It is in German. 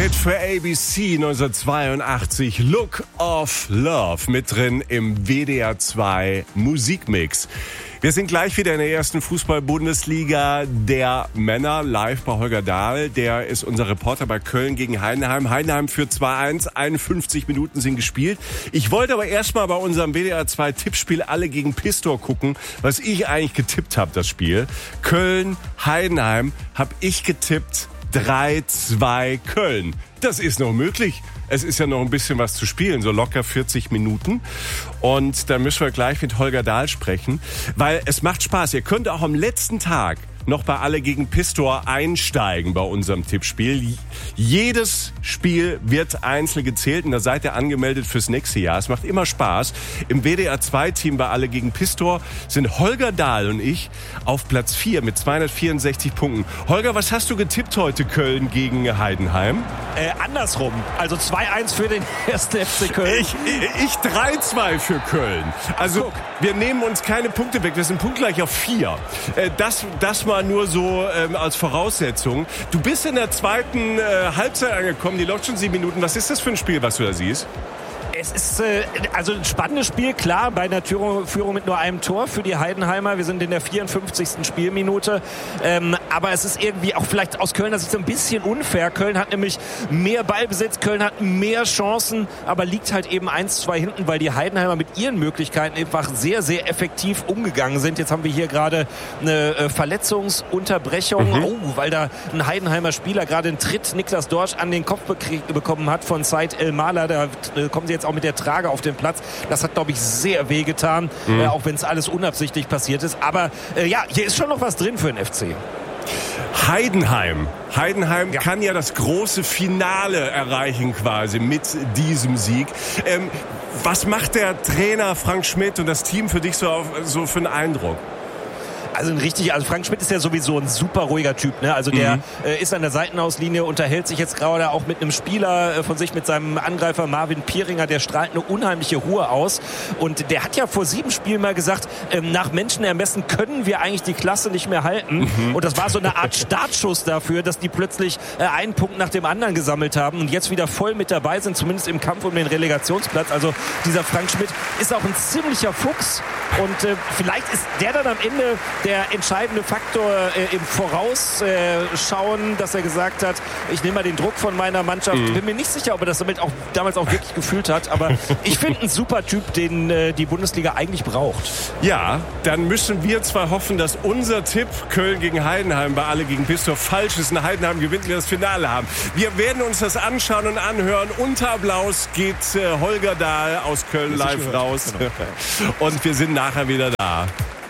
Hit für ABC 1982, Look of Love, mit drin im WDR 2 Musikmix. Wir sind gleich wieder in der ersten Fußball-Bundesliga der Männer, live bei Holger Dahl. Der ist unser Reporter bei Köln gegen Heidenheim. Heidenheim führt 2-1, 51 Minuten sind gespielt. Ich wollte aber erstmal bei unserem WDR 2 Tippspiel alle gegen Pistor gucken, was ich eigentlich getippt habe, das Spiel. Köln, Heidenheim, habe ich getippt 3-2 Köln. Das ist noch möglich. Es ist ja noch ein bisschen was zu spielen, so locker 40 Minuten. Und da müssen wir gleich mit Holger Dahl sprechen, weil es macht Spaß. Ihr könnt auch am letzten Tag noch bei Alle gegen Pistor einsteigen bei unserem Tippspiel. Jedes Spiel wird einzeln gezählt und da seid ihr angemeldet fürs nächste Jahr. Es macht immer Spaß. Im WDR 2-Team bei Alle gegen Pistor sind Holger Dahl und ich auf Platz 4 mit 264 Punkten. Holger, was hast du getippt heute, Köln gegen Heidenheim? Andersrum. Also 2-1 für den 1. FC Köln. Ich 3-2 für Köln. Also wir nehmen uns keine Punkte weg. Wir sind punktgleich auf 4. Das mal nur so als Voraussetzung. Du bist in der zweiten Halbzeit angekommen. Die läuft schon 7 Minuten. Was ist das für ein Spiel, was du da siehst? Es ist also ein spannendes Spiel, klar, bei einer Führung mit nur einem Tor für die Heidenheimer. Wir sind in der 54. Spielminute. Aber es ist irgendwie auch vielleicht aus Kölner Sicht so ein bisschen unfair. Köln hat nämlich mehr Ballbesitz, Köln hat mehr Chancen, aber liegt halt eben 1-2 hinten, weil die Heidenheimer mit ihren Möglichkeiten einfach sehr, sehr effektiv umgegangen sind. Jetzt haben wir hier gerade eine Verletzungsunterbrechung, weil da ein Heidenheimer Spieler gerade einen Tritt Niklas Dorsch an den Kopf bekommen hat von Said El-Mala. Da kommen sie jetzt auch mit der Trage auf den Platz. Das hat, glaube ich, sehr wehgetan, auch wenn es alles unabsichtlich passiert ist. Aber ja, hier ist schon noch was drin für den FC. Heidenheim kann ja das große Finale erreichen quasi mit diesem Sieg. Was macht der Trainer Frank Schmidt und das Team für dich so für einen Eindruck? Also Frank Schmidt ist ja sowieso ein super ruhiger Typ, ne? Also der ist an der Seitenauslinie, unterhält sich jetzt gerade auch mit einem Spieler von sich, mit seinem Angreifer Marvin Pieringer, der strahlt eine unheimliche Ruhe aus. Und der hat ja vor 7 Spielen mal gesagt, nach Menschenermessen können wir eigentlich die Klasse nicht mehr halten. Und das war so eine Art Startschuss dafür, dass die plötzlich einen Punkt nach dem anderen gesammelt haben und jetzt wieder voll mit dabei sind, zumindest im Kampf um den Relegationsplatz. Also dieser Frank Schmidt ist auch ein ziemlicher Fuchs und vielleicht ist der dann am Ende der entscheidende Faktor im Vorausschauen, dass er gesagt hat, ich nehme mal den Druck von meiner Mannschaft. Bin mir nicht sicher, ob er das damals auch wirklich gefühlt hat, aber ich finde einen super Typ, den die Bundesliga eigentlich braucht. Ja, dann müssen wir zwar hoffen, dass unser Tipp Köln gegen Heidenheim bei Alle gegen Pistor falsch ist und Heidenheim gewinnt, wir das Finale haben. Wir werden uns das anschauen und anhören. Unter Applaus geht Holger Dahl aus Köln live raus. Genau. Und wir sind nachher wieder da.